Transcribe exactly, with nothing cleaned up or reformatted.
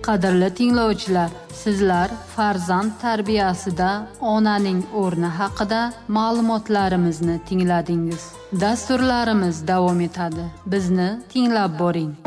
Qadrli tinglovchilar, sizlar farzand tarbiyasida onaning o'rni haqida ma'lumotlarimizni tingladingiz. Dasturlarimiz davom etadi. Bizni tinglab boring.